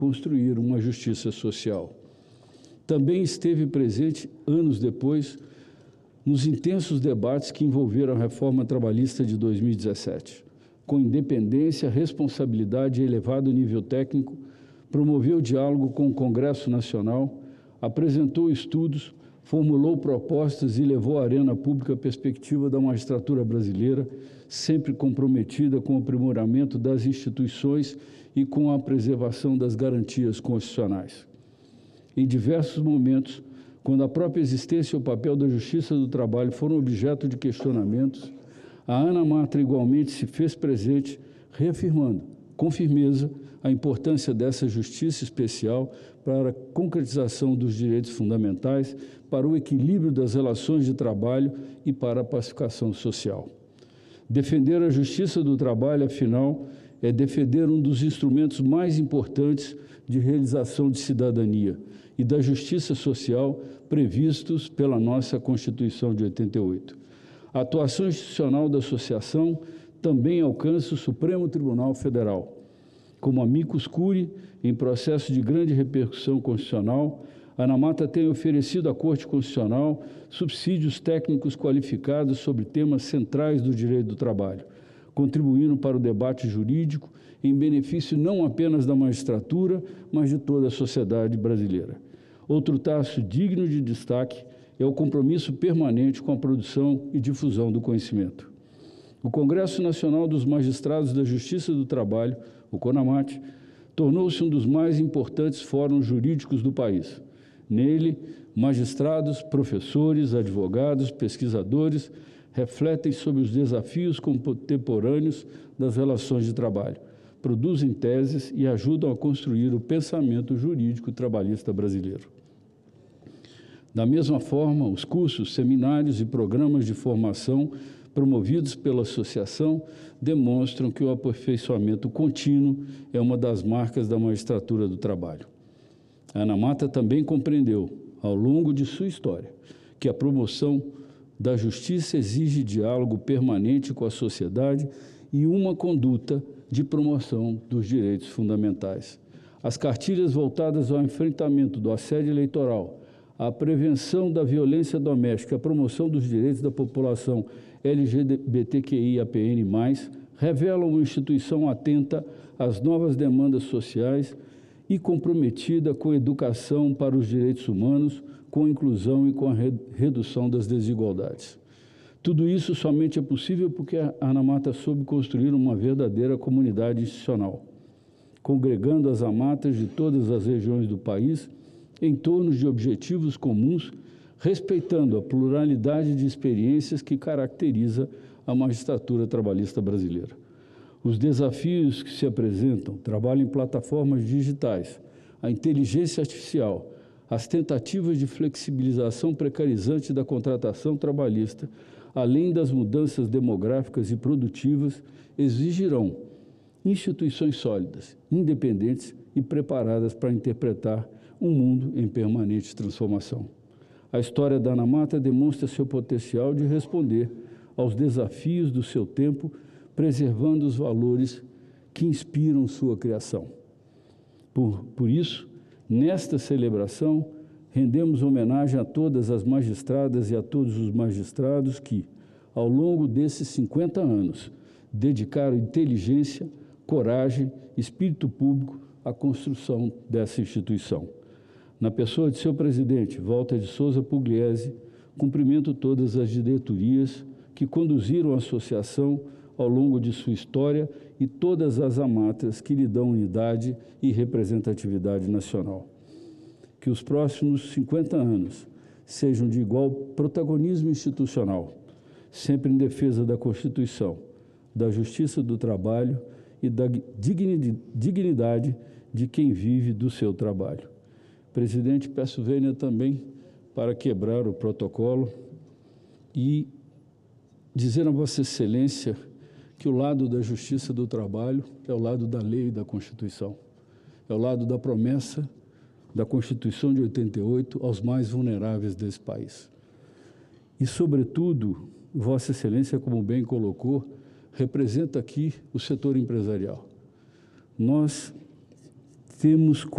construir uma justiça social. Também esteve presente, anos depois, nos intensos debates que envolveram a reforma trabalhista de 2017. Com independência, responsabilidade e elevado nível técnico, promoveu o diálogo com o Congresso Nacional, apresentou estudos, formulou propostas e levou à arena pública a perspectiva da magistratura brasileira, sempre comprometida com o aprimoramento das instituições e com a preservação das garantias constitucionais. Em diversos momentos, quando a própria existência e o papel da Justiça do Trabalho foram objeto de questionamentos, a Ana Matra igualmente se fez presente, reafirmando, com firmeza, a importância dessa justiça especial para a concretização dos direitos fundamentais, para o equilíbrio das relações de trabalho e para a pacificação social. Defender a justiça do trabalho, afinal, é defender um dos instrumentos mais importantes de realização de cidadania e da justiça social previstos pela nossa Constituição de 88. A atuação institucional da associação também alcança o Supremo Tribunal Federal. Como amicus curiae, em processo de grande repercussão constitucional, a Ana Matra tem oferecido à Corte Constitucional subsídios técnicos qualificados sobre temas centrais do direito do trabalho, contribuindo para o debate jurídico em benefício não apenas da magistratura, mas de toda a sociedade brasileira. Outro traço digno de destaque é o compromisso permanente com a produção e difusão do conhecimento. O Congresso Nacional dos Magistrados da Justiça do Trabalho, o CONAMAT, tornou-se um dos mais importantes fóruns jurídicos do país. Nele, magistrados, professores, advogados, pesquisadores refletem sobre os desafios contemporâneos das relações de trabalho, produzem teses e ajudam a construir o pensamento jurídico trabalhista brasileiro. Da mesma forma, os cursos, seminários e programas de formação promovidos pela associação demonstram que o aperfeiçoamento contínuo é uma das marcas da magistratura do trabalho. A Ana Matra também compreendeu, ao longo de sua história, que a promoção da justiça exige diálogo permanente com a sociedade e uma conduta de promoção dos direitos fundamentais. As cartilhas voltadas ao enfrentamento do assédio eleitoral, à prevenção da violência doméstica, à promoção dos direitos da população LGBTQIAPN+, revelam uma instituição atenta às novas demandas sociais e comprometida com a educação para os direitos humanos, com a inclusão e com a redução das desigualdades. Tudo isso somente é possível porque a Ana Matra soube construir uma verdadeira comunidade institucional, congregando as amatras de todas as regiões do país em torno de objetivos comuns, respeitando a pluralidade de experiências que caracteriza a magistratura trabalhista brasileira. Os desafios que se apresentam, trabalho em plataformas digitais, a inteligência artificial, as tentativas de flexibilização precarizante da contratação trabalhista, além das mudanças demográficas e produtivas, exigirão instituições sólidas, independentes e preparadas para interpretar um mundo em permanente transformação. A história da Ana Matra demonstra seu potencial de responder aos desafios do seu tempo, preservando os valores que inspiram sua criação. Por isso, nesta celebração, rendemos homenagem a todas as magistradas e a todos os magistrados que, ao longo desses 50 anos, dedicaram inteligência, coragem, espírito público à construção dessa instituição. Na pessoa de seu presidente, Walter de Souza Pugliese, cumprimento todas as diretorias que conduziram a associação ao longo de sua história e todas as amatras que lhe dão unidade e representatividade nacional. Que os próximos 50 anos sejam de igual protagonismo institucional, sempre em defesa da Constituição, da justiça do trabalho e da dignidade de quem vive do seu trabalho. Presidente, peço vênia também para quebrar o protocolo e dizer a Vossa Excelência que o lado da justiça do trabalho é o lado da lei e da Constituição, é o lado da promessa da Constituição de 88 aos mais vulneráveis desse país. E, sobretudo, Vossa Excelência, como bem colocou, representa aqui o setor empresarial. Nós temos